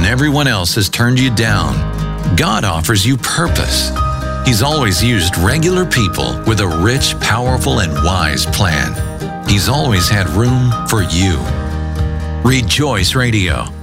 when everyone else has turned you down, God offers you purpose. He's always used regular people with a rich, powerful, and wise plan. He's always had room for you. Rejoice Radio.